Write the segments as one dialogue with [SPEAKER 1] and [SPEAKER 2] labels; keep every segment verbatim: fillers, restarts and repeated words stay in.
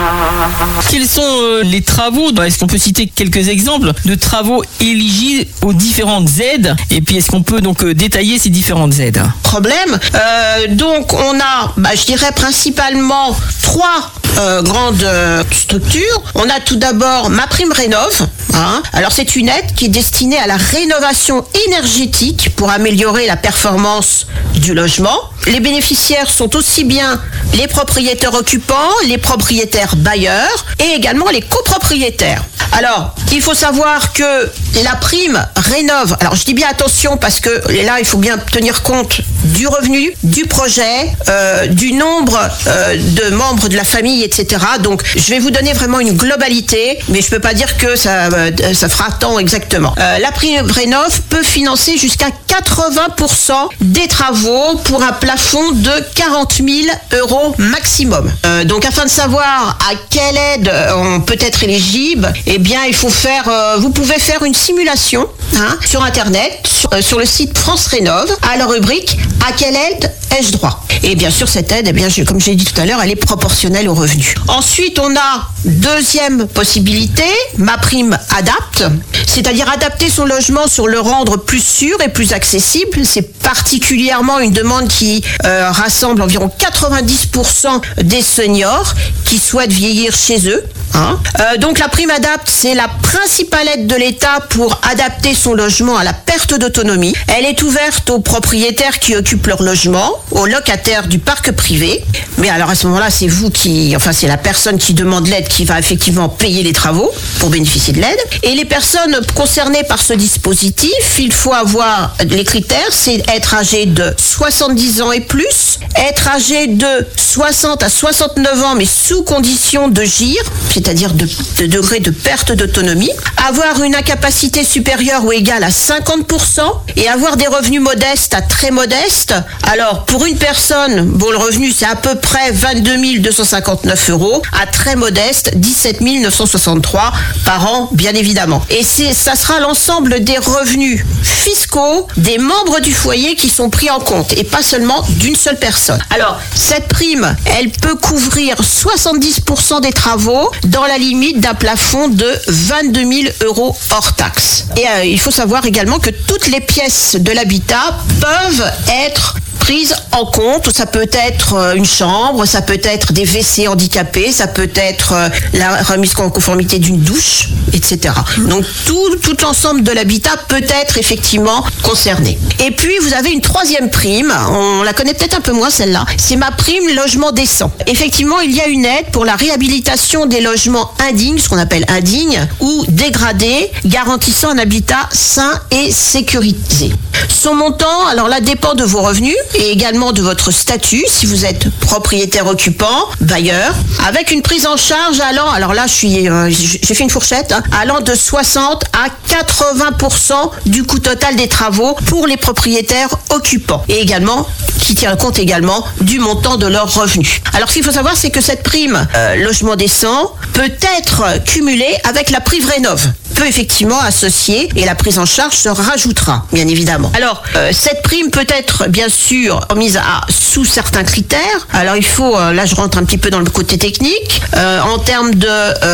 [SPEAKER 1] Quels sont euh, les travaux, est-ce qu'on peut citer quelques exemples de travaux éligibles aux différentes aides? Et puis est-ce qu'on peut donc euh, détailler ces différentes aides?
[SPEAKER 2] Problème. Euh, donc on a, bah, je dirais principalement trois euh, grandes euh, structures. On a tout d'abord MaPrimeRénov'. Hein. Alors c'est une aide qui est destinée à la rénovation énergétique pour améliorer la performance du logement. Les bénéficiaires sont aussi bien les propriétaires occupants, les propriétaires bailleurs et également les copropriétaires. Alors, il faut savoir que la prime rénove, alors je dis bien attention parce que là, il faut bien tenir compte du revenu, du projet, euh, du nombre euh, de membres de la famille, et cetera. Donc, je vais vous donner vraiment une globalité, mais je ne peux pas dire que ça, euh, ça fera tant exactement. Euh, la prime rénove peut financer jusqu'à quatre-vingts pour cent des travaux pour un plafond de quarante mille euros maximum. Euh, donc, afin de savoir à quelle aide on peut être éligible, eh bien, il faut faire, euh, vous pouvez faire une simulation hein, sur Internet, sur, euh, sur le site France Rénov, à la rubrique « À quelle aide ai-je droit ?» Et bien sûr, cette aide, eh bien, je, comme j'ai dit tout à l'heure, elle est proportionnelle aux revenus. Ensuite, on a deuxième possibilité, MaPrimeAdapt, c'est-à-dire adapter son logement sur le rendre plus sûr et plus accessible. C'est particulièrement une demande qui euh, rassemble environ quatre-vingt-dix pour cent des seniors qui souhaitent vieillir chez eux. Hein. Euh, donc la prime Adapt, c'est la principale aide de l'État pour adapter son logement à la perte d'autonomie. Elle est ouverte aux propriétaires qui occupent leur logement, aux locataires du parc privé. Mais alors à ce moment-là, c'est vous qui, enfin c'est la personne qui demande l'aide qui va effectivement payer les travaux pour bénéficier de l'aide. Et les personnes concernées par ce dispositif, il faut avoir les critères, c'est être âgé de soixante-dix ans et plus, être âgé de soixante à soixante-neuf ans mais sous condition de G I R, c'est-à-dire de, de degré de perte d'autonomie, avoir une incapacité supérieure ou égale à cinquante pour cent et avoir des revenus modestes à très modestes. Alors, pour une personne, bon, le revenu, c'est à peu près vingt-deux mille deux cent cinquanteneuf euros, à très modeste, dix-sept mille neuf cent soixante-trois par an, bien évidemment. Et c'est, ça sera l'ensemble des revenus fiscaux des membres du foyer qui sont pris en compte et pas seulement d'une seule personne. Alors, cette prime, elle peut couvrir soixante-dix pour cent des travaux dans la limite d'un plafond de vingt-deux mille euros hors taxe. Et euh, il faut savoir également que toutes les pièces de l'habitat peuvent être prises en compte. Ça peut être une chambre, ça peut être des W C handicapés, ça peut être la remise en conformité d'une douche, et cetera. Donc tout, tout l'ensemble de l'habitat peut être effectivement concerné. Et puis vous avez une troisième prime, on la connaît peut-être un peu moins celle-là, c'est MaPrime Logement Décent. Effectivement, il y a une aide pour la réhabilitation des logements indignes, ce qu'on appelle indignes, ou dégradés, garantissant un habitat sain et sécurisé. Son montant, alors là, dépend de vos revenus et également de votre statut, si vous êtes propriétaire occupant, bailleur, avec une prise en charge allant, alors là je suis, euh, j'ai fait une fourchette, hein, allant de soixante à quatre-vingts pour cent du coût total des travaux pour les propriétaires occupants et également qui tient compte également du montant de leurs revenus. Alors ce qu'il faut savoir, c'est que cette prime euh, logement décent peut être cumulée avec la prime rénov', peut effectivement associer et la prise en charge se rajoutera, bien évidemment. Alors, euh, cette prime peut être bien sûr mise à sous certains critères. Alors, il faut, euh, là je rentre un petit peu dans le côté technique, euh, en termes de,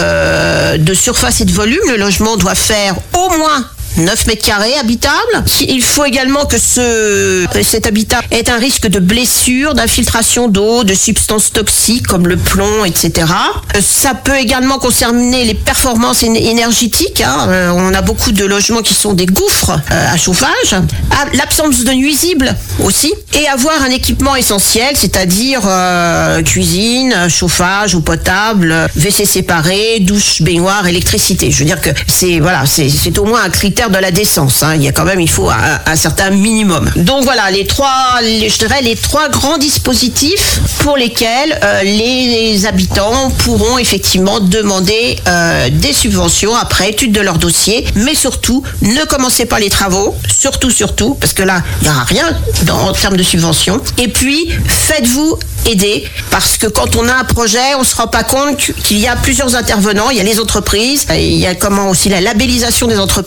[SPEAKER 2] euh, de surface et de volume, le logement doit faire au moins neuf mètres carrés habitables. Il faut également que ce, cet habitat ait un risque de blessure, d'infiltration d'eau, de substances toxiques comme le plomb, et cetera. Ça peut également concerner les performances énergétiques. Hein. Euh, on a beaucoup de logements qui sont des gouffres euh, à chauffage. L'absence de nuisibles aussi. Et avoir un équipement essentiel, c'est-à-dire euh, cuisine, chauffage, eau potable, W C séparé, douche, baignoire, électricité. Je veux dire que c'est voilà, c'est, c'est au moins un critère de la décence, hein. Il y a quand même, il faut un, un certain minimum. Donc voilà, les trois, les, je dirais les trois grands dispositifs pour lesquels euh, les, les habitants pourront effectivement demander euh, des subventions après étude de leur dossier, mais surtout, ne commencez pas les travaux, surtout, surtout, parce que là, il n'y aura rien dans, en termes de subventions. Et puis, faites-vous aider, parce que quand on a un projet, on ne se rend pas compte qu'il y a plusieurs intervenants, il y a les entreprises, il y a comment aussi la labellisation des entreprises,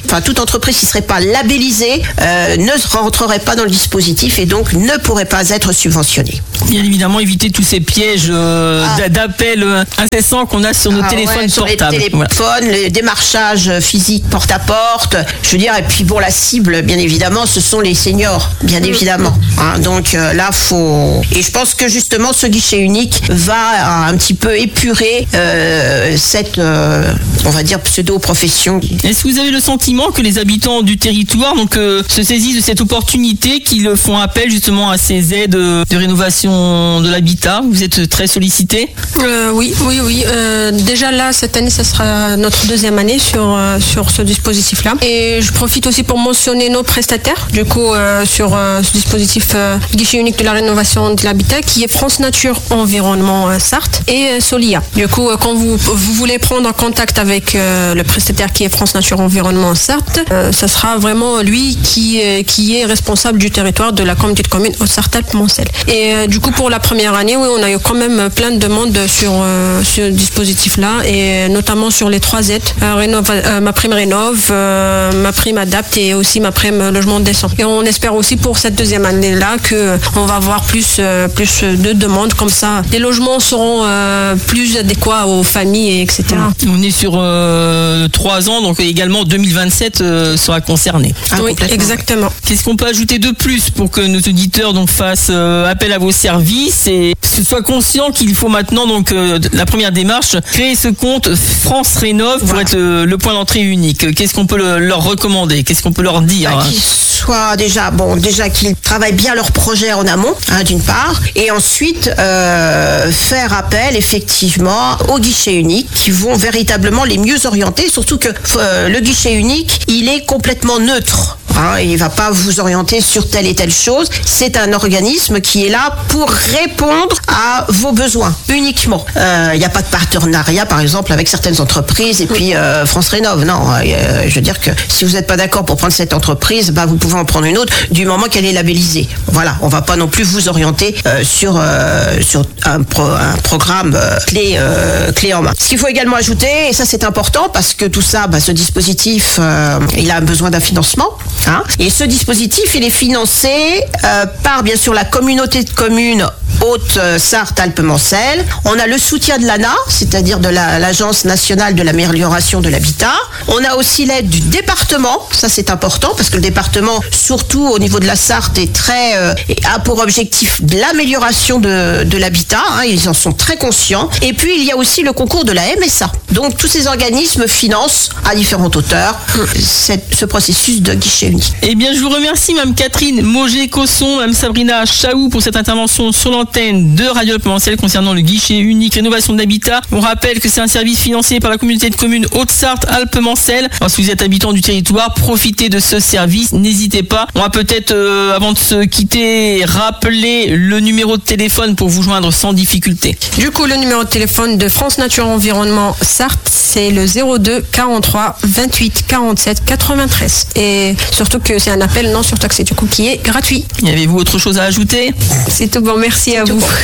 [SPEAKER 2] enfin toute entreprise qui ne serait pas labellisée euh, ne rentrerait pas dans le dispositif et donc ne pourrait pas être subventionnée.
[SPEAKER 1] Bien évidemment, éviter tous ces pièges euh, ah. d'appels incessants qu'on a sur nos ah, téléphones ouais, sur portables.
[SPEAKER 2] Les téléphones, voilà. Les démarchages physiques porte à porte, je veux dire, et puis bon, la cible, bien évidemment, ce sont les seniors, bien mmh. évidemment. Hein, donc euh, là, faut. Et je pense que justement, ce guichet unique va un petit peu épurer euh, cette, euh, on va dire, pseudo-profession.
[SPEAKER 1] Est-ce que vous avez le sentiment que les habitants du territoire donc, euh, se saisissent de cette opportunité, qu'ils font appel justement à ces aides de rénovation de l'habitat? Vous êtes très sollicité?
[SPEAKER 3] euh, Oui, oui, oui. Euh, déjà là, cette année, ça sera notre deuxième année sur, euh, sur ce dispositif-là. Et je profite aussi pour mentionner nos prestataires, du coup, euh, sur euh, ce dispositif euh, guichet unique de la rénovation de l'habitat, qui est France Nature Environnement euh, Sarthe et euh, Solia. Du coup, euh, quand vous, vous voulez prendre en contact avec euh, le prestataire qui est France Nature Environnement Sarthe, euh, ça sera vraiment lui qui, euh, qui est responsable du territoire de la communauté de communes Haute-Sarthe-Alpes-Moncel. Et euh, du coup, pour la première année, oui, on a eu quand même plein de demandes sur euh, ce dispositif-là, et notamment sur les trois aides, euh, rénov, euh, ma prime rénov, euh, ma prime adapte et aussi ma prime logement décent. Et on espère aussi pour cette deuxième année-là que on va avoir plus, euh, plus de demandes comme ça. Les logements seront euh, plus adéquats aux familles, et cetera.
[SPEAKER 1] On est sur euh, trois ans, donc également deux mille vingt-sept euh, sera concerné.
[SPEAKER 3] Ah, oui, exactement.
[SPEAKER 1] Qu'est-ce qu'on peut ajouter de plus pour que nos auditeurs donc fassent euh, appel à vos services et soient conscients qu'il faut maintenant donc euh, la première démarche, créer ce compte France Rénov pour voilà. être le, le point d'entrée unique. Qu'est-ce qu'on peut le, leur recommander? Qu'est-ce qu'on peut leur dire?
[SPEAKER 2] Bah, qu'ils soient déjà bon, déjà qu'ils travaillent bien leur projet en amont, hein, d'une part, et ensuite euh, faire appel effectivement aux guichets uniques qui vont véritablement les mieux orienter. Surtout que euh, le guichet unique, il est complètement neutre. Hein, il ne va pas vous orienter sur telle et telle chose. C'est un organisme qui est là pour répondre à vos besoins uniquement. Il euh, n'y a pas de partenariat, par exemple, avec certaines entreprises et puis euh, France Rénov. Non, euh, je veux dire que si vous n'êtes pas d'accord pour prendre cette entreprise, bah, vous pouvez en prendre une autre du moment qu'elle est labellisée. Voilà, on ne va pas non plus vous orienter euh, sur, euh, sur un, pro, un programme euh, clé, euh, clé en main. Ce qu'il faut également ajouter, et ça c'est important parce que tout ça, bah, ce dispositif, euh, il a besoin d'un financement. Hein, et ce dispositif, il est financé euh, par, bien sûr, la communauté de communes Haute-Sarthe-Alpes-Moncel. On a le soutien de l'A N A, c'est-à-dire de la, l'Agence nationale de l'amélioration de l'habitat. On a aussi l'aide du département. Ça, c'est important parce que le département, surtout au niveau de la Sarthe, est très, euh, a pour objectif de l'amélioration de, de l'habitat. Hein, ils en sont très conscients. Et puis, il y a aussi le concours de la M S A. Donc, tous ces organismes financent à différentes hauteurs cette, ce processus de guichet unique.
[SPEAKER 1] Eh bien, je vous remercie, Mme Catherine Mauger-Cosson, Mme Sabrina Chaou pour cette intervention sur l'antenne de Radio Alpes-Moncel concernant le guichet unique rénovation de l'habitat. On rappelle que c'est un service financé par la communauté de communes Haute-Sarthe-Alpes-Moncel. Alors, si vous êtes habitant du territoire, profitez de ce service, n'hésitez pas. On va peut-être, euh, avant de se quitter, rappeler le numéro de téléphone pour vous joindre sans difficulté.
[SPEAKER 3] Du coup, le numéro de téléphone de France Nature Environnement Sarthe, c'est le zéro deux quarante-trois vingt-huit quarante-sept quatre-vingt-treize. Et surtout que c'est un appel non surtaxé, du coup, qui est gratuit.
[SPEAKER 1] Y avez-vous autre chose à ajouter?
[SPEAKER 3] C'est tout bon, merci à vous.